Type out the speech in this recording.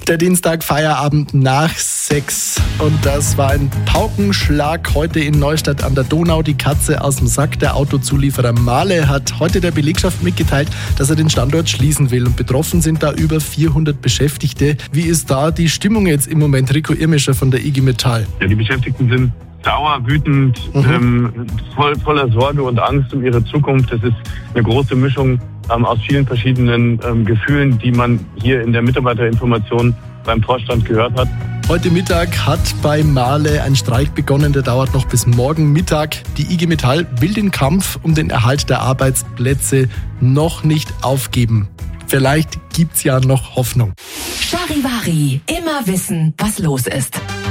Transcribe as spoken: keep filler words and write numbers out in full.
Der Dienstag Feierabend nach sechs. Und das war ein Paukenschlag heute in Neustadt an der Donau. Die Katze aus dem Sack. Der Autozulieferer Mahle hat heute der Belegschaft mitgeteilt, dass er den Standort schließen will. Und betroffen sind da über vierhundert Beschäftigte. Wie ist da die Stimmung jetzt im Moment? Rico Irmischer von der I G Metall. Ja, die Beschäftigten sind sauer, wütend, mhm. ähm, voll, voller Sorge und Angst um ihre Zukunft. Das ist eine große Mischung ähm, aus vielen verschiedenen ähm, Gefühlen, die man hier in der Mitarbeiterinformation beim Vorstand gehört hat. Heute Mittag hat bei Mahle ein Streik begonnen, der dauert noch bis morgen Mittag. Die I G Metall will den Kampf um den Erhalt der Arbeitsplätze noch nicht aufgeben. Vielleicht gibt's ja noch Hoffnung. Charivari, immer wissen, was los ist.